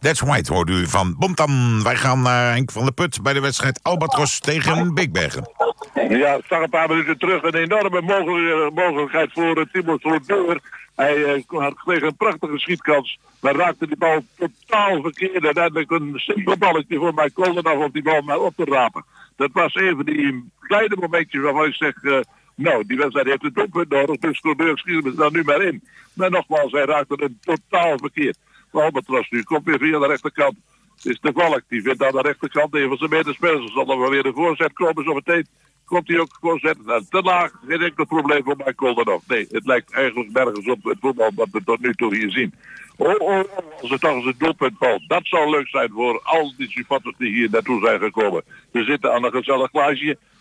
That's White hoorde u van Bontam. Wij gaan naar Henk van der Put bij de wedstrijd Albatros tegen Beekbergen. Ja, het zag een paar minuten terug een enorme mogelijkheid voor Timo Slodeur. Hij kreeg een prachtige schietkans, maar raakte die bal totaal verkeerd. En uiteindelijk een simpel balletje voor Mike Koldenhoff om die bal maar op te rapen. Dat was even die kleine momentjes waarvan ik zeg... Nou, die wedstrijd heeft een doelpunt nodig, dus Slodeur schiet er dan nu maar in. Maar nogmaals, hij raakte hem totaal verkeerd. Albatros nu komt weer via de rechterkant. Het is de Valk, die vindt aan de rechterkant een van zijn medespelers. Zal er wel weer de voorzet komen, zo meteen komt hij ook voorzet. Nou, te laag, geen enkel probleem voor Mike Koldenhoff. Nee, het lijkt eigenlijk nergens op het voetbal wat we tot nu toe hier zien. Als het toch eens een doelpunt valt. Dat zou leuk zijn voor al die supporters die hier naartoe zijn gekomen. We zitten aan een gezellig glaasje.